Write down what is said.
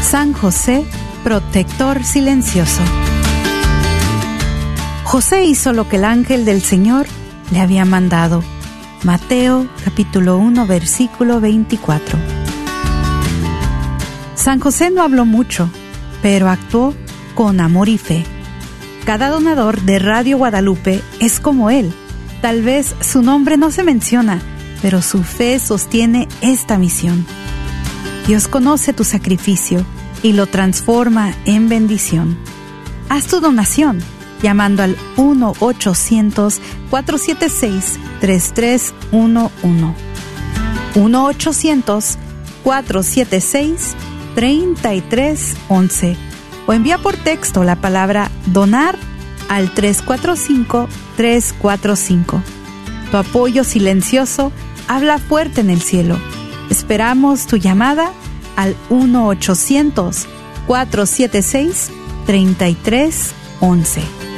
San José, protector silencioso. José hizo lo que el ángel del Señor le había mandado. Mateo capítulo 1 versículo 24. San José no habló mucho, pero actuó con amor y fe. Cada donador de Radio Guadalupe es como él. Tal vez su nombre no se menciona, pero su fe sostiene esta misión. Dios conoce tu sacrificio y lo transforma en bendición. Haz tu donación llamando al 1-800-476-3311. 1-800-476-3311. O envía por texto la palabra donar al 345-345. Tu apoyo silencioso habla fuerte en el cielo. Esperamos tu llamada al 1-800-476-3311.